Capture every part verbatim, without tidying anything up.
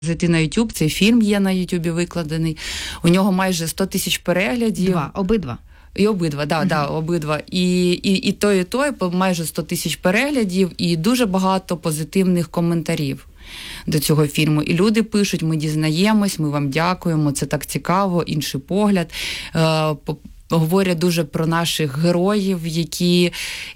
Зайти на YouTube, цей фільм є на YouTube викладений. У нього майже сто тисяч переглядів. Два, обидва. І обидва, да, uh-huh. да, обидва. І, і, і той, і той, майже сто тисяч переглядів, і дуже багато позитивних коментарів до цього фільму. І люди пишуть, ми дізнаємось, ми вам дякуємо, це так цікаво, інший погляд. Е, говорять дуже про наших героїв, які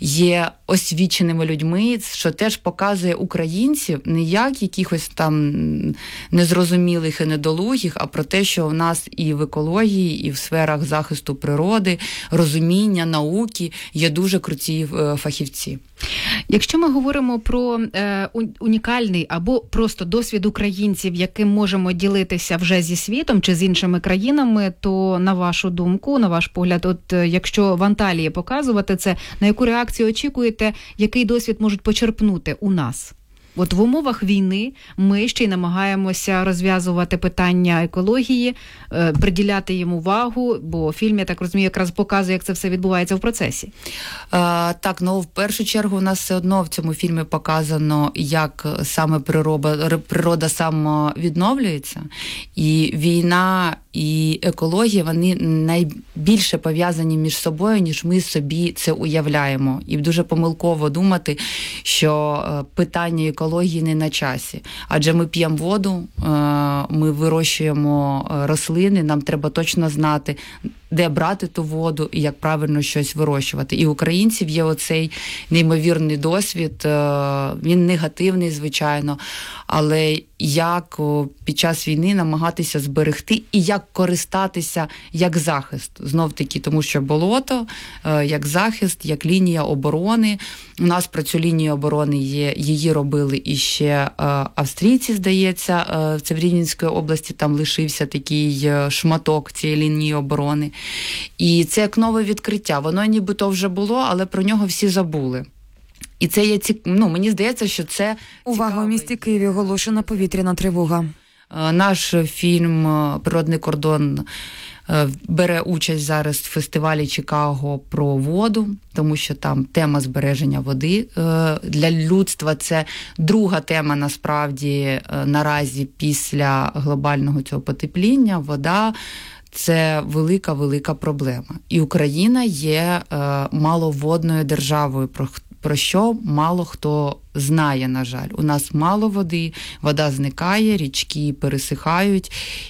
є освіченими людьми, що теж показує українців не як якихось там незрозумілих і недолугих, а про те, що в нас і в екології, і в сферах захисту природи, розуміння, науки є дуже круті фахівці. Якщо ми говоримо про е, унікальний або просто досвід українців, яким можемо ділитися вже зі світом чи з іншими країнами, то на вашу думку, на ваш погляд, от якщо в Анталії показувати це, на яку реакцію очікуєте, який досвід можуть почерпнути у нас? От в умовах війни ми ще й намагаємося розв'язувати питання екології, е, приділяти їм увагу, бо фільм, я так розумію, якраз показує, як це все відбувається в процесі. А, так, ну в першу чергу у нас все одно в цьому фільмі показано, як саме природа, природа самовідновлюється, і війна і екологія, вони найбільше пов'язані між собою, ніж ми собі це уявляємо. І дуже помилково думати, що питання екології не на часі. Адже ми п'ємо воду, ми вирощуємо рослини, нам треба точно знати, де брати ту воду і як правильно щось вирощувати. І у українців є оцей неймовірний досвід, він негативний, звичайно, але як під час війни намагатися зберегти і як користатися як захист. Знов-таки, тому що болото, як захист, як лінія оборони. У нас про цю лінію оборони є, її робили іще австрійці, здається, це в Рівненській області, там лишився такий шматок цієї лінії оборони. І це як нове відкриття. Воно нібито вже було, але про нього всі забули. І це є цік... ну, мені здається, що це увага, цікавий... у місті Києві оголошена повітряна тривога. Наш фільм «Природний кордон» бере участь зараз в фестивалі Чикаго про воду, тому що там тема збереження води для людства. Це друга тема, насправді, наразі після глобального цього потепління. Вода – це велика-велика проблема. І Україна є маловодною державою, про про що мало хто знає, на жаль. У нас мало води, вода зникає, річки пересихають,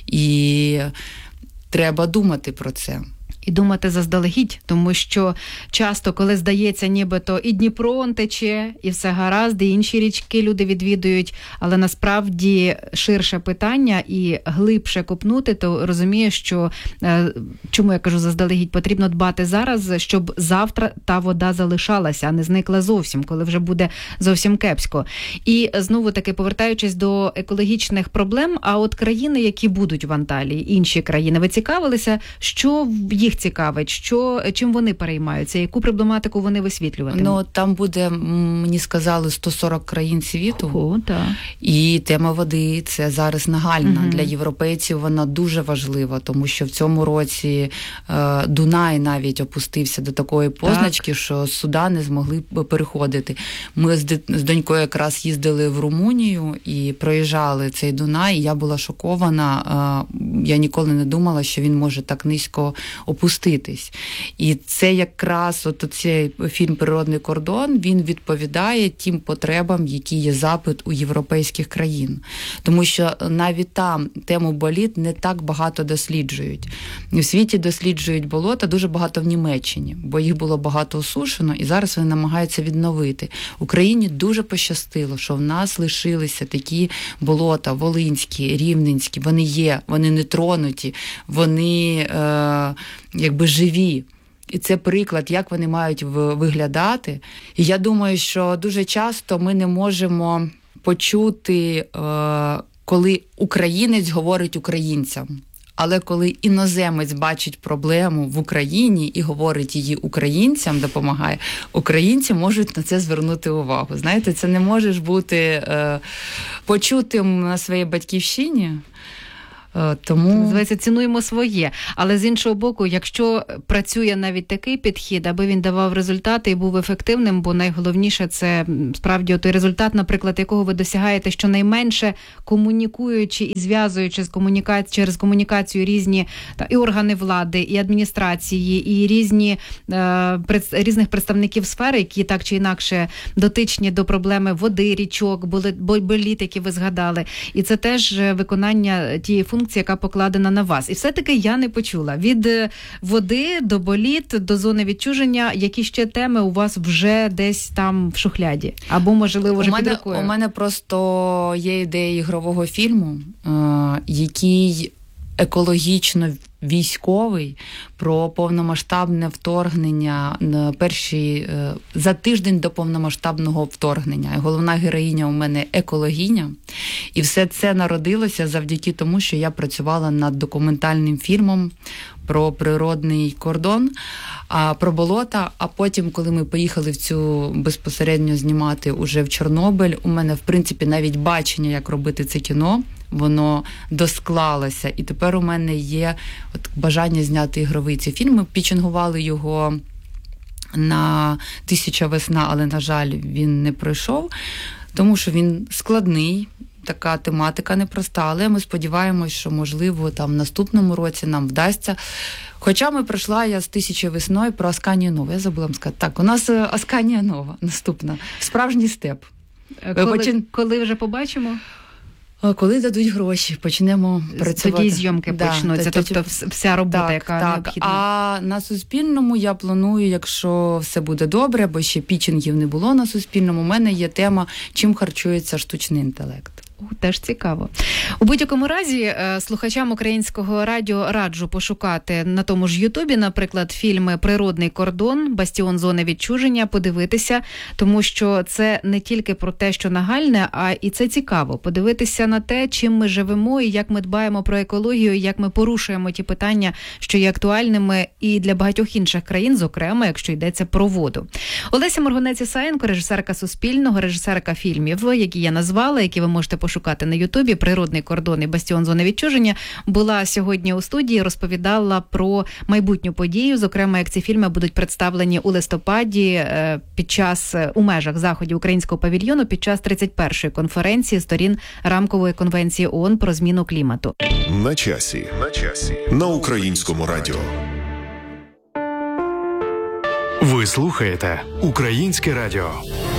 і треба думати про це. І думати заздалегідь, тому що часто, коли здається, нібито і Дніпро тече, і все гаразд, і інші річки люди відвідують, але насправді ширше питання і глибше копнути, то розумієш, що, чому я кажу заздалегідь, потрібно дбати зараз, щоб завтра та вода залишалася, а не зникла зовсім, коли вже буде зовсім кепсько. І знову таки, повертаючись до екологічних проблем, а от країни, які будуть в Анталії, інші країни, ви цікавилися, що їх цікавить, що, чим вони переймаються, яку проблематику вони висвітлюватимуть? Ну, там буде, мені сказали, сто сорок країн світу. О, так. І тема води – це зараз нагальна. Угу. Для європейців вона дуже важлива, тому що в цьому році е, Дунай навіть опустився до такої позначки, так, що суда не змогли переходити. Ми з, з донькою якраз їздили в Румунію і проїжджали цей Дунай, і я була шокована. Е, я ніколи не думала, що він може так низько опуститись. І це якраз от цей фільм «Природний кордон», він відповідає тим потребам, які є запит у європейських країн. Тому що навіть там тему боліт не так багато досліджують. У світі досліджують болота дуже багато в Німеччині, бо їх було багато осушено, і зараз вони намагаються відновити. Україні дуже пощастило, що в нас лишилися такі болота волинські, рівненські, вони є, вони не тронуті, вони е, якби живі. І це приклад, як вони мають виглядати. І я думаю, що дуже часто ми не можемо почути, коли українець говорить українцям. Але коли іноземець бачить проблему в Україні і говорить її українцям, допомагає, українці можуть на це звернути увагу. Знаєте, це не можеш бути почутим на своїй батьківщині, Тому... Це називається «цінуємо своє». Але з іншого боку, якщо працює навіть такий підхід, аби він давав результати і був ефективним, бо найголовніше це справді той результат, наприклад, якого ви досягаєте щонайменше комунікуючи і зв'язуючи з комунікаці... через комунікацію різні та, і органи влади, і адміністрації, і різні, е, пред... різних представників сфери, які так чи інакше дотичні до проблеми води, річок, боліт, які ви згадали. І це теж виконання тієї функції, яка покладена на вас. І все-таки я не почула. Від води до боліт, до зони відчуження, які ще теми у вас вже десь там в шухляді? Або, можливо, вже під рукою? У мене просто є ідея ігрового фільму, е- який екологічно військовий, про повномасштабне вторгнення на перші, за тиждень до повномасштабного вторгнення. І головна героїня у мене екологиня. І все це народилося завдяки тому, що я працювала над документальним фільмом про природний кордон, а про болота. А потім, коли ми поїхали в цю безпосередньо знімати уже в Чорнобиль, у мене, в принципі, навіть бачення, як робити це кіно, воно досклалося. І тепер у мене є от бажання зняти ігровий цей фільм. Ми пічингували його на «Тисяча весна», але, на жаль, він не пройшов, тому що він складний, така тематика непроста, але ми сподіваємось, що, можливо, там в наступному році нам вдасться. Хоча ми пройшла я з «Тисячі весною» про Асканію Нову. Я забула вам сказати. Так, у нас Асканія Нова наступна. Справжній степ. Коли, Почин... коли вже побачимо? Коли дадуть гроші, почнемо працювати. Тоді зйомки да, почнуться, тоді... тобто вся робота, так, яка так. необхідна. А на Суспільному я планую, якщо все буде добре, бо ще пічингів не було на Суспільному, у мене є тема, чим харчується штучний інтелект. Теж цікаво. У будь-якому разі, слухачам Українського радіо раджу пошукати на тому ж Ютубі, наприклад, фільми «Природний кордон», «Бастіон зони відчуження», подивитися, тому що це не тільки про те, що нагальне, а і це цікаво. Подивитися на те, чим ми живемо і як ми дбаємо про екологію, і як ми порушуємо ті питання, що є актуальними і для багатьох інших країн, зокрема, якщо йдеться про воду. Олеся Моргунець-Ісаєнко, режисерка Суспільного, режисерка фільмів, які я назвала, які ви можете пошукати на Ютубі, «Природний кордон» і «Бастіон зони відчуження», була сьогодні у студії, розповідала про майбутню подію, зокрема, як ці фільми будуть представлені у листопаді під час, у межах заходів Українського павільйону під час тридцять першої конференції сторін Рамкової конвенції ООН про зміну клімату. На часі. На часі. На Українському радіо. Ви слухаєте Українське радіо.